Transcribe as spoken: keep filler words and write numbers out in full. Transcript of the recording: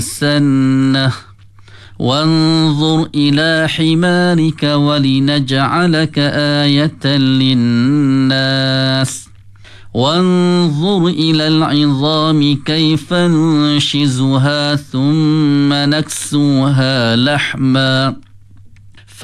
السنة وانظر إلى حمارك ولنجعلك آية للناس وانظر إلى العظام كيف ننشزها ثم نكسوها لحما